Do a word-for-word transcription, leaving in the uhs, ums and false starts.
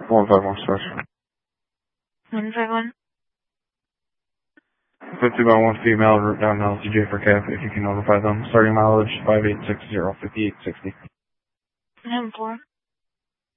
one five one stars. one five one. fifty by one female, route down L T J for cab if you can notify them. Starting mileage five eight six zero, fifty-eight sixty. nine four.